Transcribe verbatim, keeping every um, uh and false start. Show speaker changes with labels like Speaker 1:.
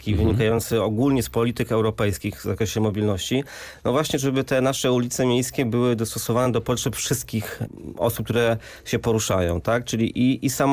Speaker 1: taki
Speaker 2: Mhm.
Speaker 1: wynikający ogólnie z polityk europejskich w zakresie mobilności. No właśnie, żeby te nasze ulice miejskie były dostosowane do potrzeb wszystkich osób, które się poruszają, tak? Czyli i, i